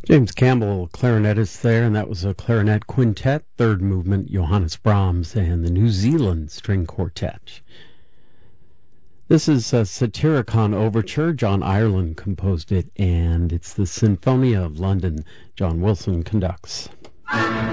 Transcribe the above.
James Campbell, clarinetist there, and that was a clarinet quintet, third movement, Johannes Brahms, and the New Zealand String Quartet. This is a Satyricon Overture. John Ireland composed it, and it's the Sinfonia of London. John Wilson conducts.